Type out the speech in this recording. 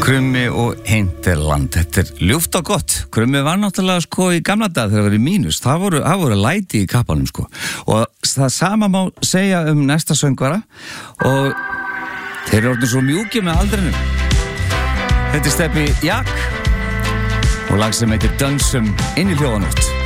Krummi og Hinterland, þetta ljúft og gott. Krummi var náttúrulega í gamla dag þegar það var í mínus, það voru læti í kappanum og það sama má segja næsta söngvara og þeir eru orðin svo mjúkir með aldrinum. Þetta Steppi Jak og lag sem heitir Dönsum inn í hljóðanótt.